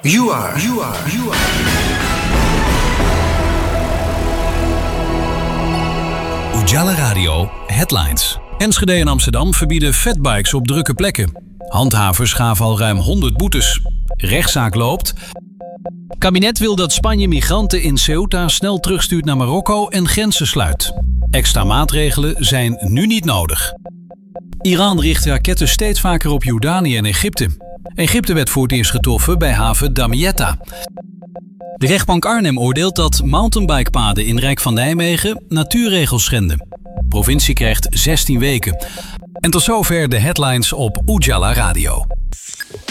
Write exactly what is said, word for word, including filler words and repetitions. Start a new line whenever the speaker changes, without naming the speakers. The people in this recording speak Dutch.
You are, you are, you are.
Ujala Radio Headlines. Enschede en Amsterdam verbieden fatbikes op drukke plekken. Handhavers gaven al ruim honderd boetes. Rechtszaak loopt. Kabinet wil dat Spanje migranten in Ceuta snel terugstuurt naar Marokko en grenzen sluit. Extra maatregelen zijn nu niet nodig. Iran richt raketten steeds vaker op Jordanië en Egypte. Egypte werd voor het eerst getroffen bij haven Damietta. De rechtbank Arnhem oordeelt dat mountainbikepaden in Rijk van Nijmegen natuurregels schenden. Provincie krijgt zestien weken. En tot zover de headlines op Ujala Radio.